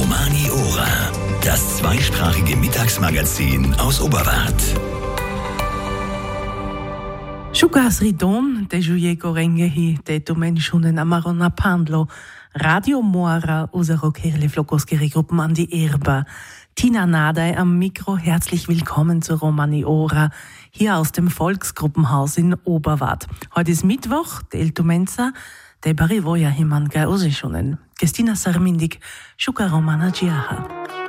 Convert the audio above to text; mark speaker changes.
Speaker 1: Romani Ora, das zweisprachige Mittagsmagazin aus Oberwart.
Speaker 2: Shukas ridon, de juie gorengehi, de domenschunen amarona pandlo, Radio Mora, usero kerle flokoskeri Gruppen an die Erba. Tina Nadei am Mikro, herzlich willkommen zu Romani Ora, hier aus dem Volksgruppenhaus in Oberwart. Heute ist Mittwoch, del Tumenza, de Barivoja himan gai usischunen. Gestina Sarmindik, Shuka Romana Giaha.